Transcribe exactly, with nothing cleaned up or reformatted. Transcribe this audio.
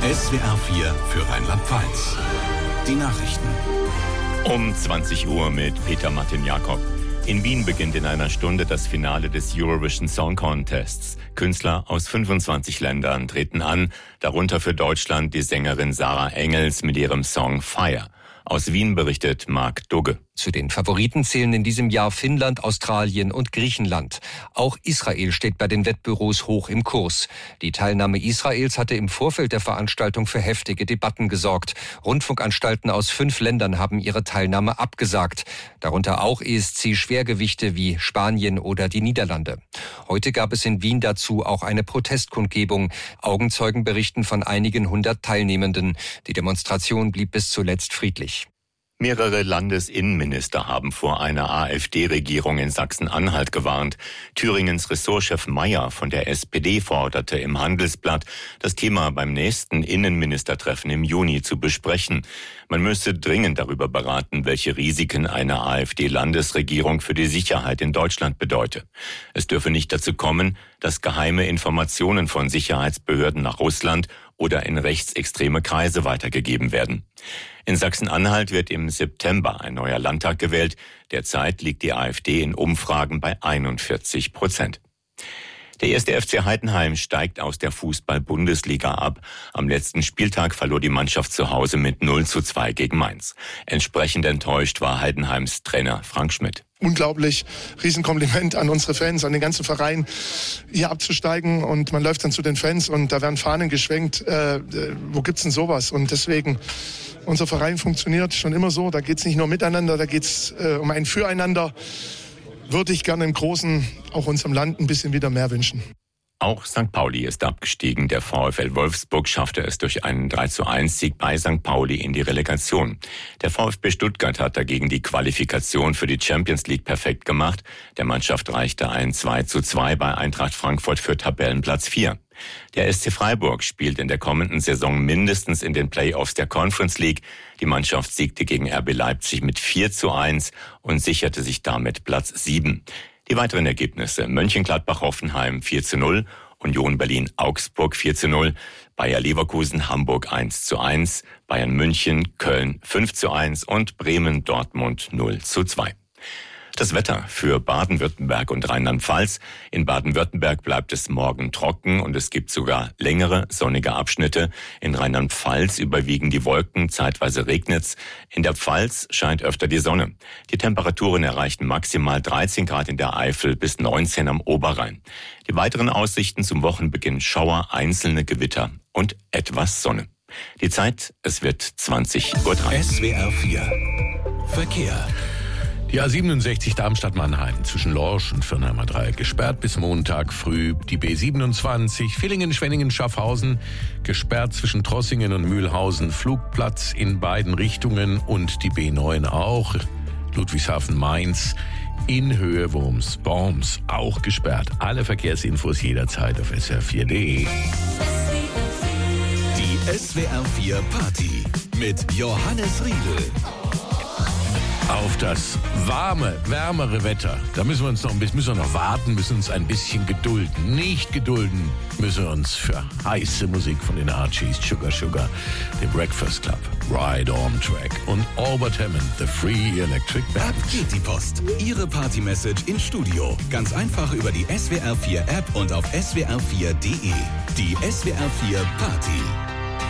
S W R vier für Rheinland-Pfalz. Die Nachrichten. Um zwanzig Uhr mit Peter Martin Jakob. In Wien beginnt in einer Stunde das Finale des Eurovision Song Contests. Künstler aus fünfundzwanzig Ländern treten an, darunter für Deutschland die Sängerin Sarah Engels mit ihrem Song Fire. Aus Wien berichtet Marc Dugge. Zu den Favoriten zählen in diesem Jahr Finnland, Australien und Griechenland. Auch Israel steht bei den Wettbüros hoch im Kurs. Die Teilnahme Israels hatte im Vorfeld der Veranstaltung für heftige Debatten gesorgt. Rundfunkanstalten aus fünf Ländern haben ihre Teilnahme abgesagt. Darunter auch E S C-Schwergewichte wie Spanien oder die Niederlande. Heute gab es in Wien dazu auch eine Protestkundgebung. Augenzeugen berichten von einigen hundert Teilnehmenden. Die Demonstration blieb bis zuletzt friedlich. Mehrere Landesinnenminister haben vor einer AfD-Regierung in Sachsen-Anhalt gewarnt. Thüringens Ressortchef Mayer von der S P D forderte im Handelsblatt, das Thema beim nächsten Innenministertreffen im Juni zu besprechen. Man müsse dringend darüber beraten, welche Risiken eine AfD-Landesregierung für die Sicherheit in Deutschland bedeute. Es dürfe nicht dazu kommen, dass geheime Informationen von Sicherheitsbehörden nach Russland oder in rechtsextreme Kreise weitergegeben werden. In Sachsen-Anhalt wird im September ein neuer Landtag gewählt. Derzeit liegt die AfD in Umfragen bei einundvierzig Prozent. Der erste F C Heidenheim steigt aus der Fußball-Bundesliga ab. Am letzten Spieltag verlor die Mannschaft zu Hause mit null zu zwei gegen Mainz. Entsprechend enttäuscht war Heidenheims Trainer Frank Schmidt. Unglaublich, Riesenkompliment an unsere Fans, an den ganzen Verein, hier abzusteigen, und man läuft dann zu den Fans und da werden Fahnen geschwenkt. Äh, wo gibt's denn sowas? Und deswegen, unser Verein funktioniert schon immer so, da geht's nicht nur miteinander, da geht's äh, um ein Füreinander. Würde ich gerne im Großen, auch unserem Land, ein bisschen wieder mehr wünschen. Auch Sankt Pauli ist abgestiegen. Der VfL Wolfsburg schaffte es durch einen drei zu eins Sieg bei Sankt Pauli in die Relegation. Der VfB Stuttgart hat dagegen die Qualifikation für die Champions League perfekt gemacht. Der Mannschaft reichte ein zwei zu zwei bei Eintracht Frankfurt für Tabellenplatz vier. Der S C Freiburg spielt in der kommenden Saison mindestens in den Playoffs der Conference League. Die Mannschaft siegte gegen R B Leipzig mit vier zu eins und sicherte sich damit Platz sieben. Die weiteren Ergebnisse: Mönchengladbach-Hoffenheim vier zu null, Union Berlin-Augsburg vier zu null, Bayer Leverkusen-Hamburg eins zu eins, Bayern München Köln fünf zu eins und Bremen-Dortmund null zu zwei. Das Wetter für Baden-Württemberg und Rheinland-Pfalz. In Baden-Württemberg bleibt es morgen trocken und es gibt sogar längere sonnige Abschnitte. In Rheinland-Pfalz überwiegen die Wolken, zeitweise regnet's. In der Pfalz scheint öfter die Sonne. Die Temperaturen erreichen maximal dreizehn Grad in der Eifel bis neunzehn am Oberrhein. Die weiteren Aussichten zum Wochenbeginn: Schauer, einzelne Gewitter und etwas Sonne. Die Zeit, es wird zwanzig Uhr dreißig. S W R vier Verkehr. Die A siebenundsechzig Darmstadt-Mannheim zwischen Lorsch und Firnheimer Dreieck gesperrt bis Montag früh. Die B siebenundzwanzig Villingen-Schwenningen-Schaffhausen gesperrt zwischen Trossingen und Mühlhausen. Flugplatz in beiden Richtungen und die B neun auch. Ludwigshafen-Mainz in Höhe Worms-Worms auch gesperrt. Alle Verkehrsinfos jederzeit auf S W R vier punkt de. Die S W R vier Party mit Johannes Riedel. Auf das warme, wärmere Wetter, da müssen wir uns noch ein bisschen, müssen wir noch warten, müssen uns ein bisschen gedulden. Nicht gedulden müssen wir uns für heiße Musik von den Archies, Sugar Sugar, dem Breakfast Club, Ride On Track und Albert Hammond, The Free Electric Band. Ab geht die Post. Ihre Party-Message ins Studio. Ganz einfach über die S W R vier App und auf S W R vier punkt de. Die S W R vier Party.